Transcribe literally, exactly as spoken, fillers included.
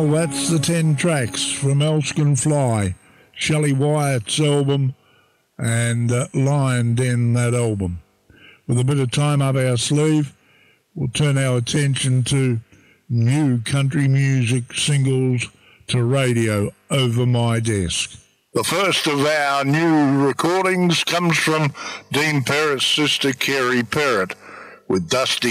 Well, that's the ten tracks from Else Can Fly, Shelley Wyatt's album, and uh, Lion Den, that album. With a bit of time up our sleeve, we'll turn our attention to new country music singles to radio over my desk. The first of our new recordings comes from Dean Perrett's sister, Kerry Perrett, with Dusty